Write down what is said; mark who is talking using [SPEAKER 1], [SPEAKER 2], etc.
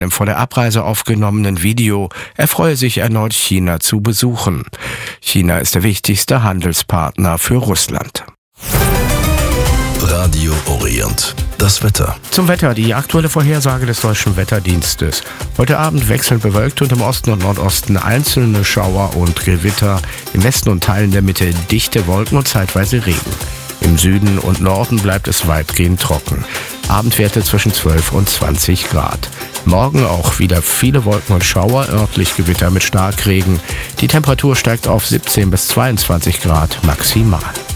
[SPEAKER 1] Im vor der Abreise aufgenommenen Video, er freue sich erneut China zu besuchen. China ist der wichtigste Handelspartner für Russland.
[SPEAKER 2] Radio Orient. Das Wetter.
[SPEAKER 1] Zum Wetter, die aktuelle Vorhersage des Deutschen Wetterdienstes. Heute Abend wechselnd bewölkt und im Osten und Nordosten einzelne Schauer und Gewitter. Im Westen und Teilen der Mitte dichte Wolken und zeitweise Regen. Im Süden und Norden bleibt es weitgehend trocken. Abendwerte zwischen 12 und 20 Grad. Morgen auch wieder viele Wolken und Schauer, örtlich Gewitter mit Starkregen. Die Temperatur steigt auf 17 bis 22 Grad maximal.